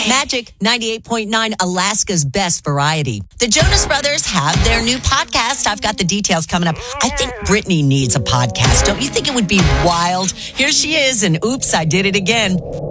Magic 98.9, Alaska's best variety. The Jonas Brothers have their new podcast. I've got the details coming up. I think Britney needs a podcast. Don't you think it would be wild? Here she is, and oops, I did it again.